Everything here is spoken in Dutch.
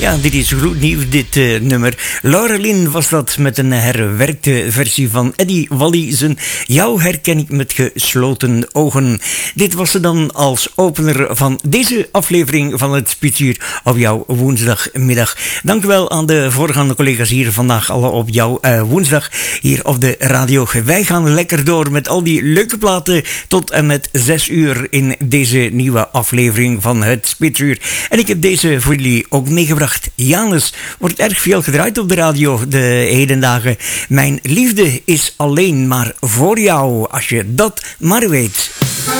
Ja, dit is gloednieuw, dit nummer. Laurelin was dat met een herwerkte versie van Eddie Walliesen. Jou herken ik met gesloten ogen. Dit was er dan als opener van deze aflevering van het Spitsuur op jouw woensdagmiddag. Dank u wel aan de voorgaande collega's hier vandaag alle op jouw woensdag hier op de radio. Wij gaan lekker door met al die leuke platen tot en met 6 uur in deze nieuwe aflevering van het Spitsuur. En ik heb deze voor jullie ook meegebracht. Janus wordt erg veel gedraaid op de radio de hedendagen. Mijn liefde is alleen maar voor jou, als je dat maar weet.